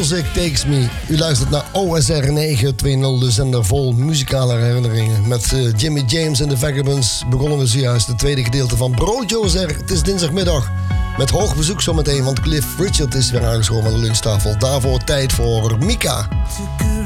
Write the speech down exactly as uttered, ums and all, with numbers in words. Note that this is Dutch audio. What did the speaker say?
Music Takes Me. U luistert naar O S R negen twintig, de zender vol muzikale herinneringen. Met uh, Jimmy James en de Vagabonds begonnen we zojuist het tweede gedeelte van Broodje O S R. Het is dinsdagmiddag. Met hoog bezoek zometeen, want Cliff Richard is weer aangeschoven aan de lunchtafel. Daarvoor tijd voor Mika.